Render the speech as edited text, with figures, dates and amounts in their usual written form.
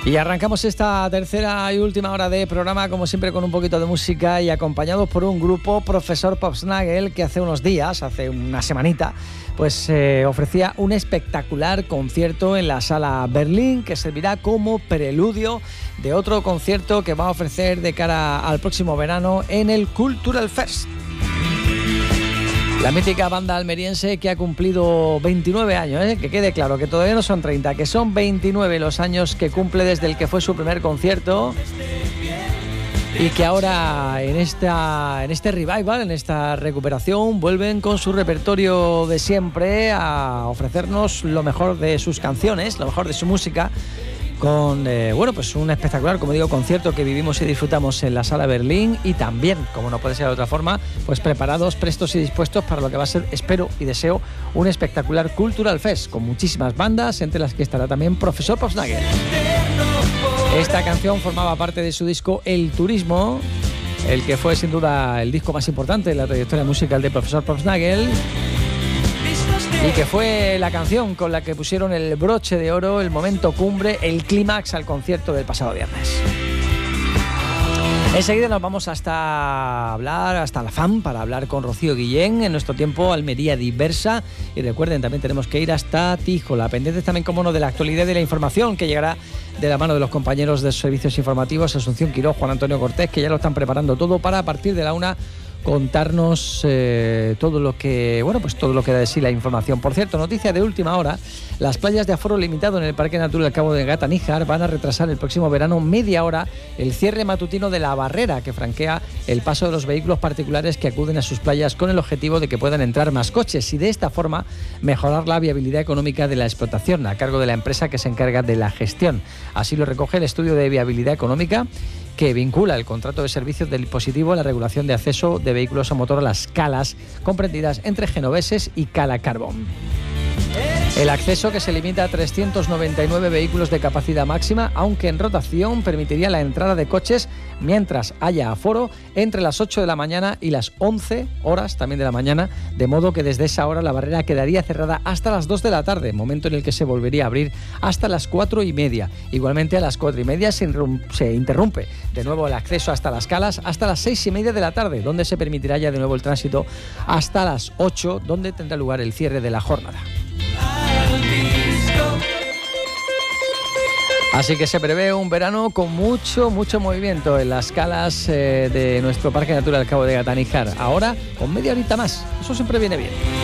Y arrancamos esta tercera y última hora de programa, como siempre, con un poquito de música y acompañados por un grupo, Professor Popsnagel, que hace unos días, hace una semanita, pues ofrecía un espectacular concierto en la Sala Berlín, que servirá como preludio de otro concierto que va a ofrecer de cara al próximo verano en el Cultural Fest. La mítica banda almeriense que ha cumplido 29 años, que quede claro que todavía no son 30, que son 29 los años que cumple desde el que fue su primer concierto, y que ahora en este revival, en esta recuperación, vuelven con su repertorio de siempre a ofrecernos lo mejor de sus canciones, lo mejor de su música, con pues un espectacular, como digo, concierto que vivimos y disfrutamos en la Sala Berlín, y también, como no puede ser de otra forma, pues preparados, prestos y dispuestos para lo que va a ser, espero y deseo, un espectacular Cultural Fest con muchísimas bandas, entre las que estará también Professor Popsnagel. Esta canción formaba parte de su disco El Turismo, el que fue sin duda el disco más importante de la trayectoria musical de Professor Popsnagel, y que fue la canción con la que pusieron el broche de oro, el momento cumbre, el clímax al concierto del pasado viernes. Enseguida nos vamos hasta la FAM para hablar con Rocío Guillén, en nuestro tiempo Almería Diversa, y recuerden, también tenemos que ir hasta Tíjola, pendientes también, como no, de la actualidad y de la información que llegará de la mano de los compañeros de servicios informativos, Asunción Quiró, Juan Antonio Cortés, que ya lo están preparando todo para, a partir de la 1, contarnos todo lo que da de sí la información. Por cierto, noticia de última hora: las playas de aforo limitado en el Parque Natural Cabo de Gata Níjar van a retrasar el próximo verano media hora el cierre matutino de la barrera que franquea el paso de los vehículos particulares que acuden a sus playas, con el objetivo de que puedan entrar más coches y de esta forma mejorar la viabilidad económica de la explotación, a cargo de la empresa que se encarga de la gestión. Así lo recoge el estudio de viabilidad económica que vincula el contrato de servicios del dispositivo a la regulación de acceso de vehículos a motor a las calas comprendidas entre Genoveses y Cala Carbón. El acceso, que se limita a 399 vehículos de capacidad máxima, aunque en rotación, permitiría la entrada de coches mientras haya aforo entre las 8 de la mañana y las 11 horas también de la mañana, de modo que desde esa hora la barrera quedaría cerrada hasta las 2 de la tarde, momento en el que se volvería a abrir hasta las 4:30. Igualmente, a las 4:30 se interrumpe de nuevo el acceso hasta las calas hasta las 6:30 de la tarde, donde se permitirá ya de nuevo el tránsito hasta las 8, donde tendrá lugar el cierre de la jornada. Así que se prevé un verano con mucho movimiento en las calas de nuestro Parque Natural Cabo de Gata Níjar. Ahora con media horita más, eso siempre viene bien.